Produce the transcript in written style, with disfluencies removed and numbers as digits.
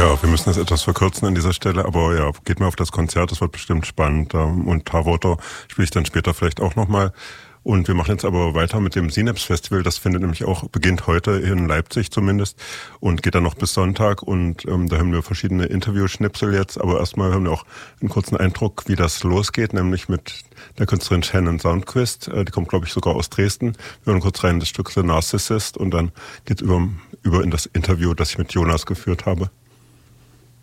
Ja, wir müssen das etwas verkürzen an dieser Stelle, aber ja, geht mal auf das Konzert, das wird bestimmt spannend. Und Tarwater spiele ich dann später vielleicht auch nochmal. Und wir machen jetzt aber weiter mit dem Synapse Festival. Das findet nämlich auch, beginnt heute in Leipzig zumindest und geht dann noch bis Sonntag. Und da haben wir verschiedene Interview-Schnipsel jetzt. Aber erstmal haben wir auch einen kurzen Eindruck, wie das losgeht, nämlich mit der Künstlerin Shannon Soundquist. Die kommt, glaube ich, sogar aus Dresden. Wir hören kurz rein das Stück The Narcissist und dann geht's über in das Interview, das ich mit Jonas geführt habe.